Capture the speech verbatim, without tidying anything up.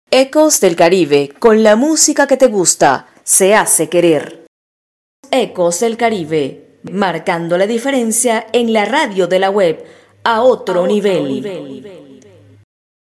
Ecos del Caribe, con la música que te gusta, se hace querer. Ecos del Caribe, marcando la diferencia en la radio de la web a otro, a otro nivel. nivel.